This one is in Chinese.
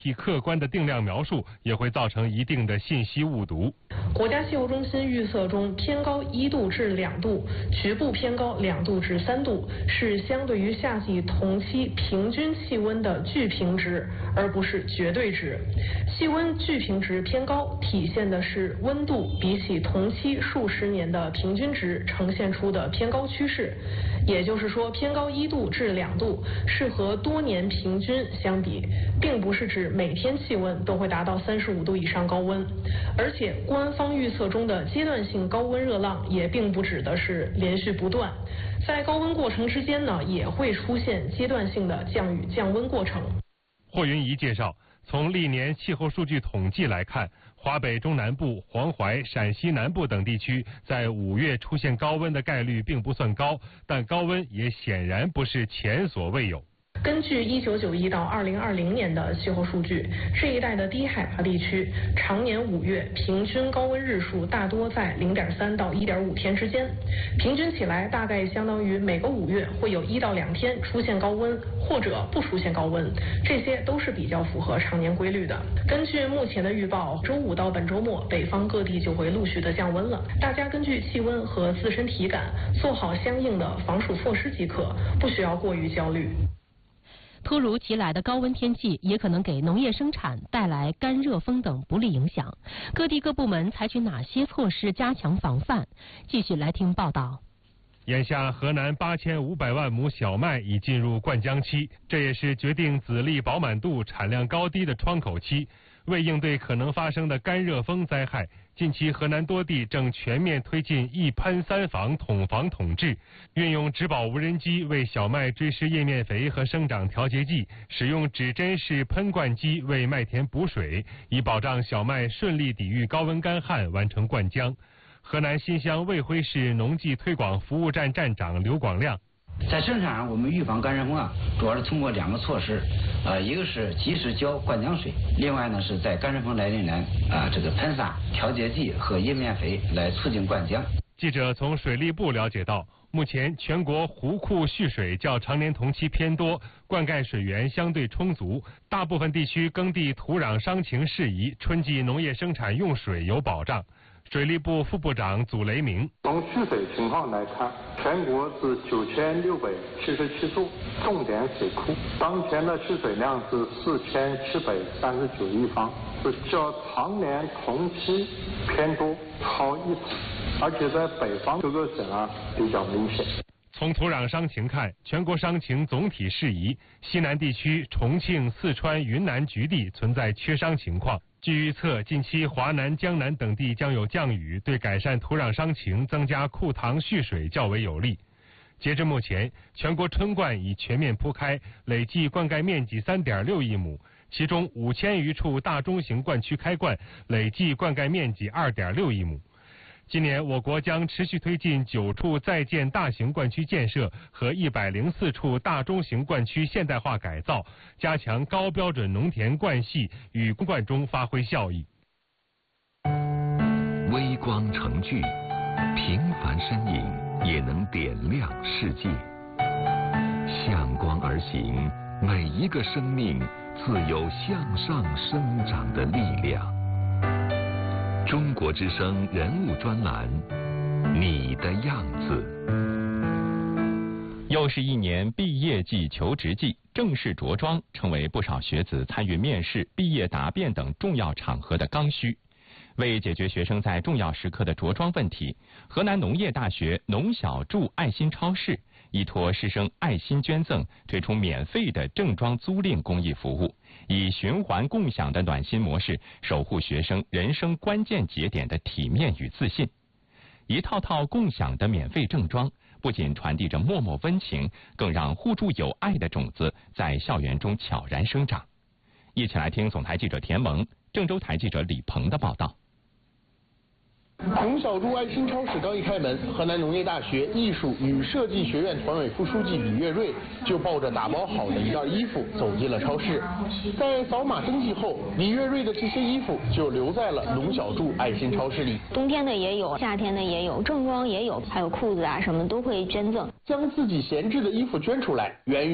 客观的定量描述，也会造成一定的信息误读。 国家气候中心预测中偏高1度至2度，局部偏高2度至3度，是相对于夏季同期平均气温的巨平值，而不是绝对值。气温巨平值偏高，体现的是温度比起同期数十年的平均值呈现出的偏高趋势。也就是说，偏高1度至2度是和多年平均相比，并不是指每天气温都会达到35度以上高温，而且官方预测中的阶段性高温热浪也并不指的是连续不断，在高温过程之间呢，也会出现阶段性的降雨降温过程。 霍云怡介绍，从历年气候数据统计来看，华北中南部、黄淮、陕西南部等地区在5月出现高温的概率并不算高，但高温也显然不是前所未有。 根据1991到2020年的气候数据，这一带的低海拔地区常年5月平均高温日数大多在0.3到1.5天之间，平均起来大概相当于每个5月会有1到2天出现高温或者不出现高温，这些都是比较符合常年规律的。根据目前的预报，周5到本周末北方各地就会陆续的降温了，大家根据气温和自身体感做好相应的防暑措施即可，不需要过于焦虑。 突如其来的高温天气也可能给农业生产带来干热风等不利影响，各地各部门采取哪些措施加强防范？继续来听报道。 眼下河南8500万亩小麦已进入灌浆期，这也是决定籽粒饱满度、产量高低的窗口期。为应对可能发生的干热风灾害，近期河南多地正全面推进一喷三防统防统治，运用植保无人机为小麦追施叶面肥和生长调节剂，使用指针式喷灌机为麦田补水，以保障小麦顺利抵御高温干旱，完成灌浆。河南新乡卫辉市农技推广服务站站长刘广亮。 在生产上，我们预防干热风主要是通过2个措施，一个是及时浇灌浆水，另外呢是在干热风来临来喷洒调节剂和叶面肥来促进灌浆。 记者从水利部了解到，目前全国湖库蓄水较常年同期偏多，灌溉水源相对充足，大部分地区耕地土壤伤情适宜，春季农业生产用水有保障。水利部副部长祖雷明： 从蓄水情况来看，全国是9677座重点水库，当前的蓄水量是4739亿方，是较常年同期偏多，超1成，而且在北方各个省比较明显。 从土壤伤情看，全国伤情总体适宜，西南地区重庆、四川、云南局地存在缺伤情况。据预测，近期华南、江南等地将有降雨，对改善土壤伤情、增加库塘蓄水较为有利。截至目前，全国春灌已全面铺开，累计灌溉面积3.6亿亩，其中5000余处大中型灌区开灌，累计灌溉面积2.6亿亩。今年，我国将持续推进9处在建大型灌区建设和104处大中型灌区现代化改造，加强高标准农田灌系与公灌中发挥效益。 微光成炬，平凡身影也能点亮世界。向光而行，每一个生命自有向上生长的力量。中国之声人物专栏，你的样子。 又是一年毕业季、求职季，正式着装成为不少学子参与面试、毕业答辩等重要场合的刚需。为解决学生在重要时刻的着装问题，河南农业大学农小筑爱心超市依托师生爱心捐赠，推出免费的正装租赁公益服务，以循环共享的暖心模式，守护学生人生关键节点的体面与自信。一套套共享的免费正装，不仅传递着默默温情，更让互助友爱的种子在校园中悄然生长。一起来听总台记者田萌、郑州台记者李鹏的报道。 农小筑爱心超市刚一开门，河南农业大学艺术与设计学院团委副书记李月瑞就抱着打包好的一袋衣服走进了超市。在扫码登记后，李月瑞的这些衣服就留在了农小筑爱心超市里。 冬天的也有，夏天的也有，正装也有，还有裤子什么都会捐赠。 将自己闲置的衣服捐出来，源于